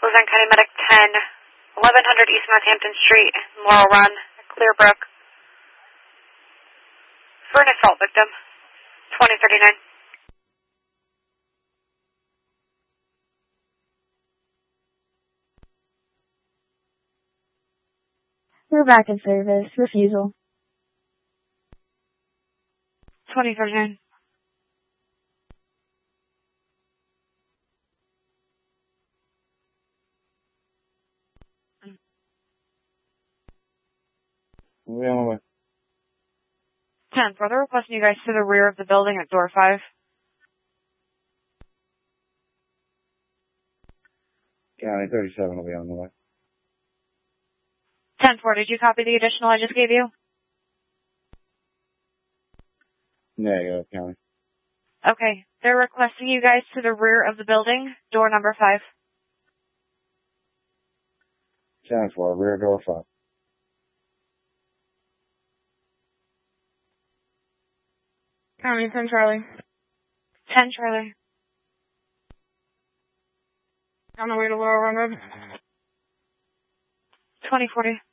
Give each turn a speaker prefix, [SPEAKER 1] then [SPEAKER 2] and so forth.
[SPEAKER 1] Luzerne County Medic 10, 1100 East Northampton Street, Laurel Run, Clearbrook. For an assault victim, 2039.
[SPEAKER 2] We're back in service. Refusal.
[SPEAKER 1] 2039.
[SPEAKER 3] We're on the way.
[SPEAKER 1] 10, brother requesting you guys to the rear of the building at door 5.
[SPEAKER 3] County 37 will be on the way.
[SPEAKER 1] 10-4, did you copy the additional I just gave you?
[SPEAKER 3] Negative, County.
[SPEAKER 1] Okay, they're requesting you guys to the rear of the building, door number 5.
[SPEAKER 3] 10-4, rear door 5.
[SPEAKER 2] County 10 Charlie.
[SPEAKER 1] 10 Charlie.
[SPEAKER 2] On the way to Laurel Run Road.
[SPEAKER 1] 2040.